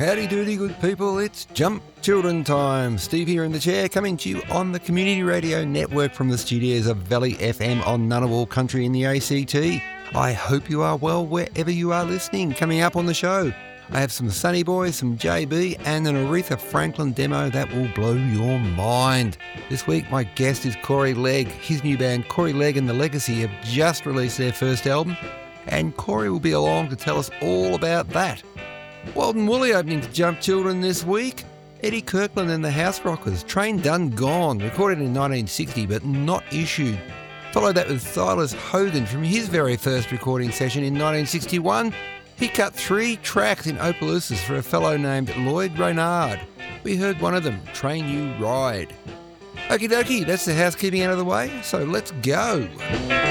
Howdy doody, good people. It's Jump Children time. Steve here in the chair, coming to you on the Community Radio Network from the studios of Valley FM on Ngunnawal Country in the ACT. I hope you are well wherever you are listening. Coming up on the show, I have some Sunny Boys, some JB, and an Aretha Franklin demo that will blow your mind. This week, my guest is Corey Legg. His new band, Corey Legg and the Legacy, have just released their first album, and Corey will be along to tell us all about that. Walton Woolly opening to Jump Children this week. Eddie Kirkland and the House Rockers, Train Done Gone, recorded in 1960 but not issued. Followed that with Silas Hogan from his very first recording session in 1961. He cut 3 tracks in Opelousas for a fellow named Lloyd Reynard. We heard one of them, Train You Ride. Okie dokie, that's the housekeeping out of the way, so let's go.